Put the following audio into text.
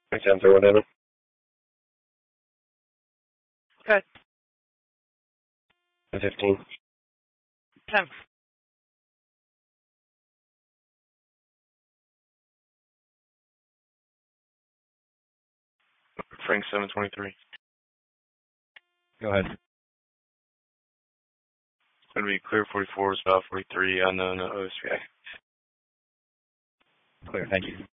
27th or whatever. Good. The 15th. 10th. Frank 723. Go ahead. It's going to be clear 44, about 43, unknown OSPI. Clear, thank you.